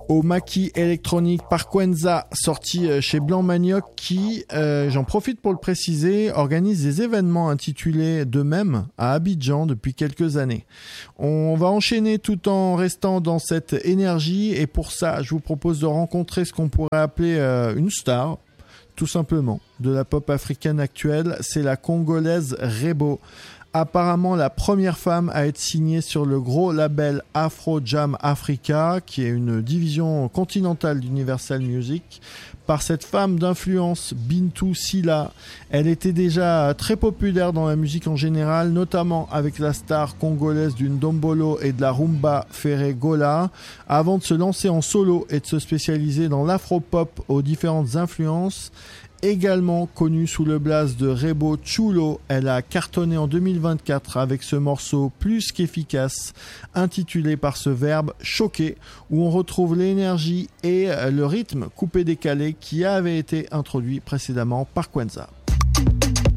au maquis électronique Parquenza, sorti chez Blanc Manioc, qui, j'en profite pour le préciser, organise des événements intitulés d'eux-mêmes à Abidjan depuis quelques années. On va enchaîner tout en restant dans cette énergie, et pour ça, je vous propose de rencontrer ce qu'on pourrait appeler une star, tout simplement, de la pop africaine actuelle. C'est la Congolaise Rebo. Apparemment la première femme à être signée sur le gros label Afro Jam Africa, qui est une division continentale d'Universal Music, par cette femme d'influence, Bintou Sylla. Elle était déjà très populaire dans la musique en général, notamment avec la star congolaise du ndombolo et de la rumba Ferré Gola, avant de se lancer en solo et de se spécialiser dans l'afro-pop aux différentes influences. Également connue sous le blaze de Rebo Chulo, elle a cartonné en 2024 avec ce morceau plus qu'efficace, intitulé par ce verbe choquer, où on retrouve l'énergie et le rythme coupé-décalé qui avait été introduit précédemment par Quenza.